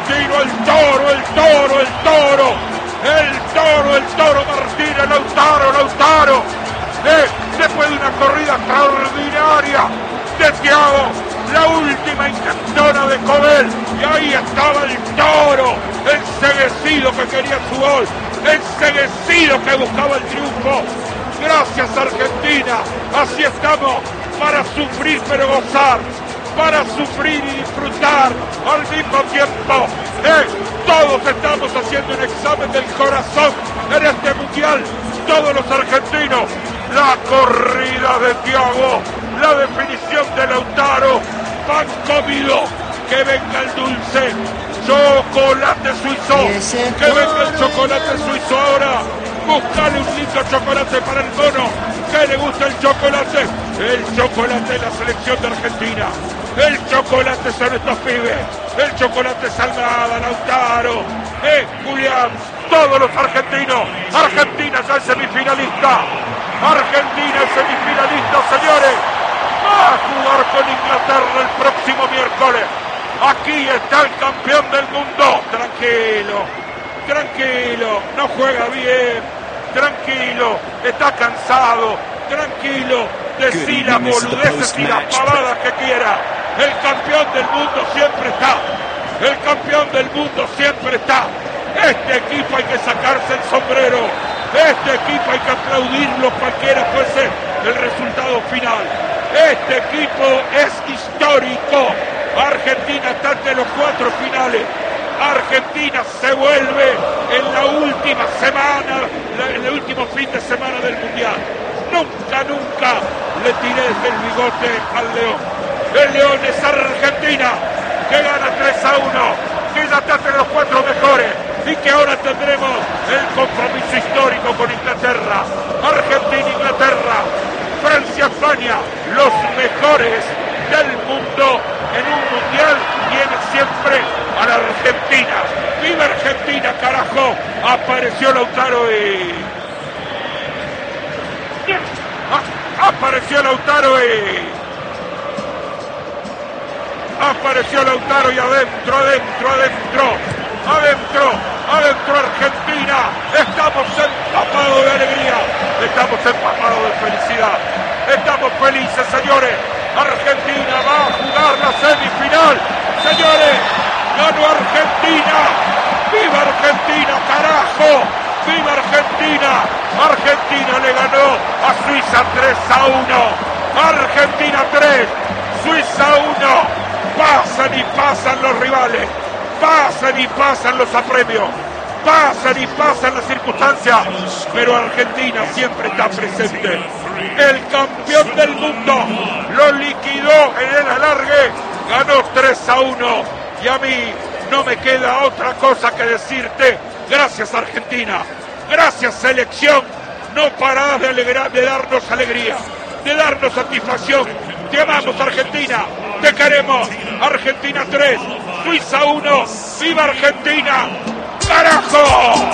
argentino, el toro, el toro, el toro, el toro, el toro Martínez, Lautaro, después de una corrida extraordinaria de Thiago, la última intentona de Cobel, y ahí estaba el toro, enceguecido que quería su gol, enceguecido que buscaba el triunfo. Gracias Argentina, así estamos, para sufrir pero gozar, para sufrir y disfrutar al mismo tiempo. Todos estamos haciendo un examen del corazón en este mundial, todos los argentinos. La corrida de Thiago, la definición de Lautaro, pan comido, que venga el dulce chocolate suizo, que venga el chocolate suizo ahora. Buscale un lindo chocolate para el mono, que le gusta el chocolate de la selección de Argentina, el chocolate son estos pibes, el chocolate es Almada, Lautaro, Julián, todos los argentinos. Argentina ya es semifinalista, Argentina es semifinalista, señores, va a jugar con Inglaterra el próximo miércoles. Aquí está el campeón del mundo. Tranquilo, no juega bien, tranquilo, está cansado, tranquilo, decí las boludeces y las pavadas que quiera. El campeón del mundo siempre está, el campeón del mundo siempre está. Este equipo hay que sacarse el sombrero, este equipo hay que aplaudirlo cualquiera fuese el resultado final. Este equipo es histórico. Argentina está entre los 4 finales. Argentina se vuelve en la última semana, en el último fin de semana del mundial. Nunca le tiré el bigote al León. El León es Argentina, que gana 3-1, que ya está entre los 4 mejores y que ahora tendremos el compromiso histórico con Inglaterra. Argentina-Inglaterra, Francia-España, los mejores del mundo en un mundial viene siempre a la Argentina. ¡Viva Argentina, carajo! Apareció Lautaro y... Apareció Lautaro y adentro Argentina. Estamos empapados de alegría, estamos empapados de felicidad, estamos felices, señores. Argentina va a jugar la semifinal, señores. Ganó Argentina. ¡Viva Argentina, carajo! ¡Viva Argentina! Argentina le ganó a Suiza 3-1. Argentina 3, Suiza 1. Pasan y pasan los rivales, pasan y pasan los apremios, pasan y pasan las circunstancias, pero Argentina siempre está presente. El campeón del mundo lo liquidó en el alargue, ganó 3-1, y a mí no me queda otra cosa que decirte: gracias Argentina, gracias selección, no parás de darnos alegría, de darnos satisfacción. Te amamos Argentina, te queremos. Argentina 3, Suiza 1, ¡viva Argentina! ¡Carajo!